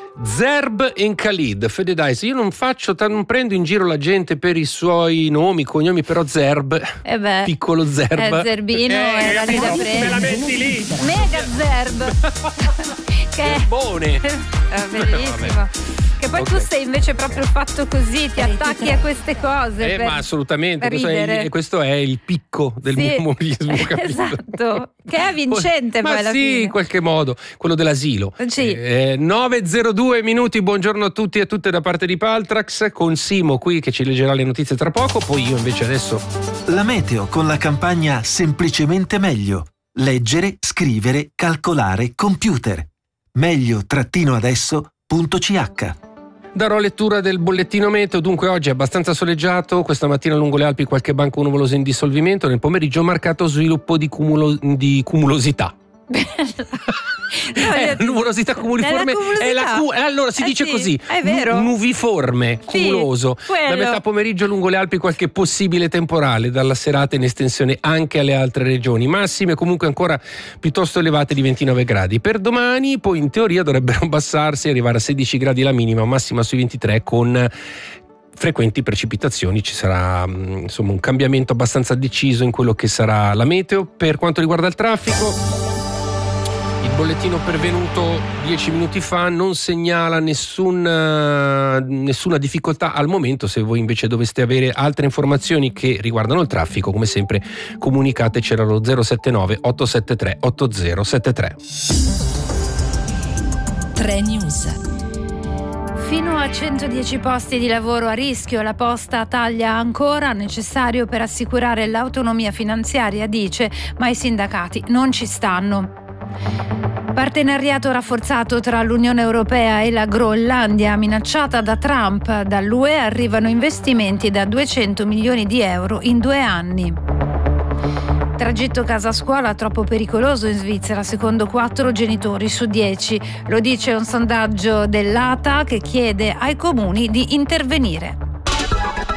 Zerb e Khalid, Fede Dice, io non prendo in giro la gente per i suoi nomi, cognomi, però Zerb, piccolo Zerb, Zerbino era lì da prendere. Me la metti lì, mega Zerb. Che è bellissimo. Che poi tu sei invece proprio fatto così, ti attacchi a queste cose. Ma assolutamente, questo è il picco del mio umorismo, capito? Esatto, che è vincente poi alla fine. In qualche modo, quello dell'asilo. Sì. 9:02 minuti, buongiorno a tutti e a tutte da parte di Paltrax, con Simo qui che ci leggerà le notizie tra poco, poi io invece adesso... La meteo con la campagna Semplicemente Meglio. Leggere, scrivere, calcolare, computer. Meglio-adesso.ch. Darò lettura del bollettino meteo. Dunque oggi è abbastanza soleggiato, questa mattina lungo le Alpi qualche banco nuvoloso in dissolvimento, nel pomeriggio marcato sviluppo di cumulosità. Nuvolosità cumuliforme allora si dice così, è vero. Nuviforme, cumuloso. Da metà pomeriggio lungo le Alpi qualche possibile temporale, dalla serata in estensione anche alle altre regioni, massime comunque ancora piuttosto elevate di 29 gradi. Per domani poi in teoria dovrebbero abbassarsi e arrivare a 16 gradi la minima, massima sui 23 con frequenti precipitazioni. Ci sarà insomma un cambiamento abbastanza deciso in quello che sarà la meteo. Per quanto riguarda il traffico, il bollettino pervenuto 10 minuti fa non segnala nessuna difficoltà al momento. Se voi invece doveste avere altre informazioni che riguardano il traffico, come sempre comunicateci allo 079 873 8073. 3 News. Fino a 110 posti di lavoro a rischio, la Posta taglia ancora, necessario per assicurare l'autonomia finanziaria, dice, ma i sindacati non ci stanno. Partenariato rafforzato tra l'Unione Europea e la Groenlandia, minacciata da Trump. Dall'UE arrivano investimenti da 200 milioni di euro in 2 anni. Tragitto casa-scuola troppo pericoloso in Svizzera, secondo 4 genitori su 10. Lo dice un sondaggio dell'ATA che chiede ai comuni di intervenire.